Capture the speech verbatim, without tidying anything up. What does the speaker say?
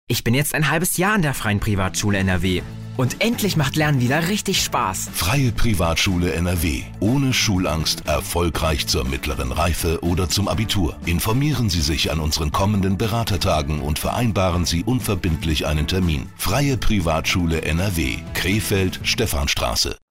Ich bin jetzt ein halbes Jahr an der Freien Privatschule N R W. Und endlich macht Lernen wieder richtig Spaß. Freie Privatschule N R W. Ohne Schulangst, erfolgreich zur mittleren Reife oder zum Abitur. Informieren Sie sich an unseren kommenden Beratertagen und vereinbaren Sie unverbindlich einen Termin. Freie Privatschule N R W. Krefeld, Stephanstraße.